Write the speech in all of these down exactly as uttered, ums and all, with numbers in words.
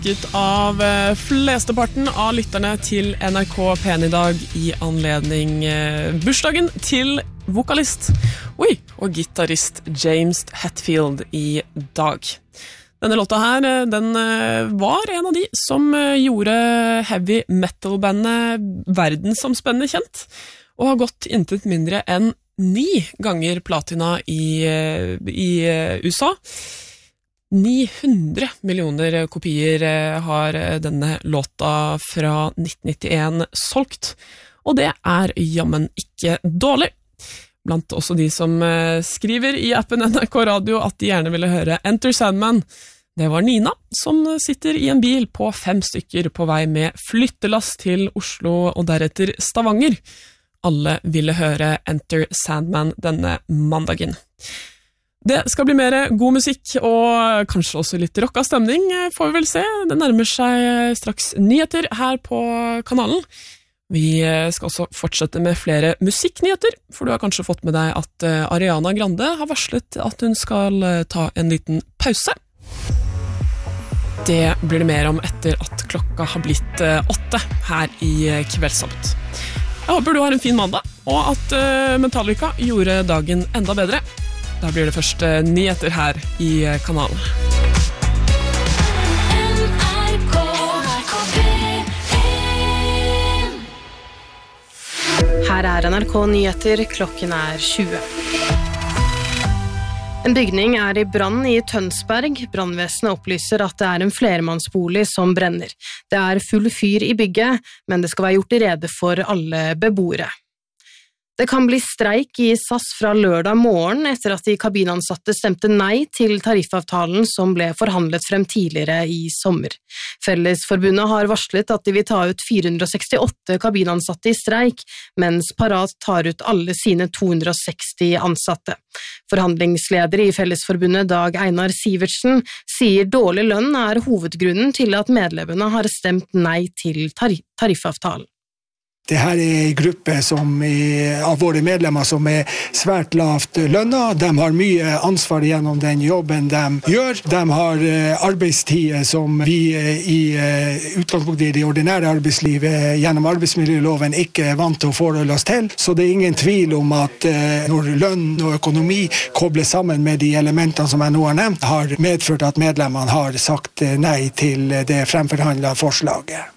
ønsket av flesteparten av lytterne til N R K P en i dag i anledning bursdagen til vokalist oi, og gitarist James Hetfield i dag. Denne låta her, den var en av de som gjorde heavy metal-bandet verdensomspennende kjent, og har gått intet mindre enn ni ganger platina i, i U S A. ni hundre millioner kopier har denne låta fra nitten nittien solgt, og det er jammen ikke dårlig. Blant også de som skriver i appen N R K Radio at de gjerne ville høre Enter Sandman. Det var Nina, som sitter i en bil på fem stykker på vei med flyttelass til Oslo og deretter Stavanger. Alle ville høre Enter Sandman denne mandagen. Det skal bli mer god musikk, og kanskje også litt rocka stemning, får vi vel se. Det nærmer seg straks nyheter her på kanalen. Vi skal også fortsette med flere musikknyheter, for du har kanskje fått med deg at Ariana Grande har varslet at hun skal ta en liten pause. Det blir det mer om etter at klokka har blitt åtte her i Kveldsåpent. Jeg håper du har en fin mandag, og at Metallica gjorde dagen enda bedre. Da blir det først nyheter her i kanalen. Her er N R K Nyheter, klokken er tjue. En bygning er i brann i Tønsberg. Brannvesenet opplyser at det er en flermannsbolig som brenner. Det er full fyr i bygget, men det skal være gjort rede for alle beboere. Det kan bli streik i S A S fra lørdag morgen etter at de kabinansatte stemte nei til tariffavtalen som ble forhandlet frem tidligere i sommer. Fellesforbundet har varslet at de vil ta ut fire hundre sekstiåtte kabinansatte i streik, mens Parat tar ut alle sine to hundre seksti ansatte. Forhandlingsleder i Fellesforbundet Dag Einar Sivertsen sier dårlig lønn er hovedgrunnen til at medlemmene har stemt nei til tar- tariffavtalen. Det her er en gruppe som er, av våre medlemmer som er svært lavt lønnet. De har mye ansvar gjennom den jobben de gjør. De har arbeidstider som vi i utgangspunktet i det ordinære arbeidslivet gjennom arbeidsmiljøloven ikke er vant til å forholde oss til. Så det er ingen tvil om at når lønn og økonomi kobles sammen med de elementene som jeg nå har nevnt, har medført at medlemmene har sagt nei til det fremforhandlede forslaget.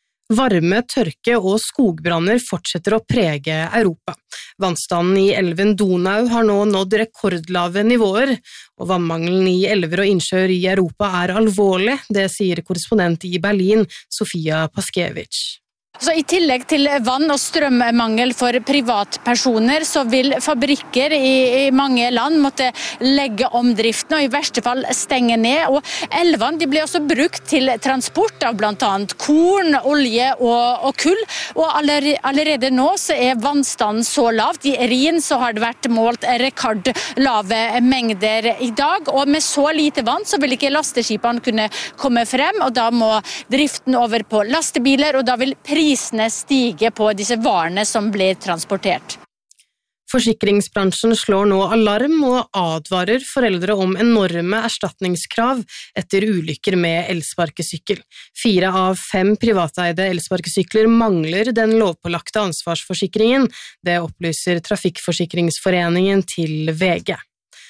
Varme, tørke og skogbranner fortsetter å prege Europa. Vannstanden i elven Donau har nå nådd rekordlave nivåer, og vannmangelen i elver og innsjøer i Europa er alvorlig, det sier korrespondent i Berlin, Sofia Paskevich. Så I tillegg til vann- og strømmangel for privatpersoner, så vil fabrikker i, i mange land måtte legge om driften og i verste fall stenge ned. Og elvene de ble også brukt til transport av blant annet korn, olje og, og kull. Og allerede, allerede nå så er vannstanden så lavt. I Rhin så har det vært målt rekordlave mengder i dag. Og med så lite vann så vil ikke lasteskipene kunne komme frem, og da må driften over på lastebiler, og da vil prisen prisene stiger på disse varene som blir transportert. Forsikringsbransjen slår nå alarm og advarer foreldre om enorme erstatningskrav etter ulykker med elsparkesykkel. Fire av fem privateide elsparkesykler mangler den lovpålagte ansvarsforsikringen. Det opplyser Trafikkforsikringsforeningen til V G.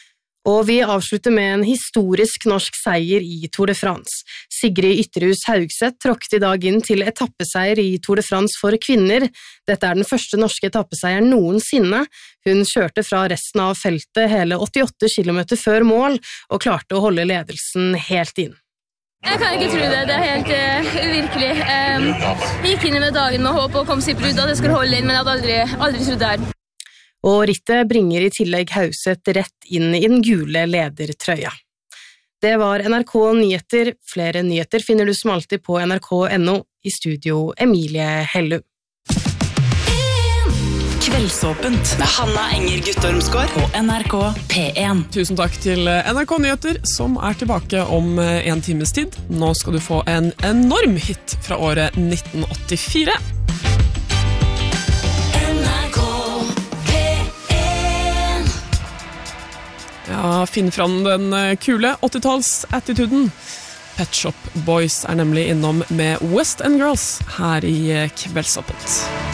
Og vi avslutter med en historisk norsk seier i Tour de France. Sigrid Ytterhus Haugseth tråkket i dag inn til etappeseier i Tour de France for kvinner. Dette er den første norske etappeseieren noensinne. Hun kjørte fra resten av feltet hele åttiåtte kilometer før mål, og klarte å holde ledelsen helt inn. Jeg kan ikke tro det, det er helt uh, uvirkelig. Um, jeg gikk inn med dagen med håp og kom sikkert ut at jeg skulle holde inn, men jeg hadde aldri, aldri trodd det her. Og rittet bringer i tillegg Haugseth rett inn i den gule ledertrøya. Det var N R K Nyheter. Flere nyheter finner du som alltid på N R K punktum N O. I studio Emilie Hellum. Kveldsåpent med Hanna Enger Guttormsgård på N R K P en. Tusen takk til N R K Nyheter, som er tilbake om en times tid. Nå skal du få en enorm hit fra året nitten åttifire. Ja, finn fram den kule åttitalls-attituden. Pet Shop Boys er nemlig innom med West End Girls her i Kveldsåpent.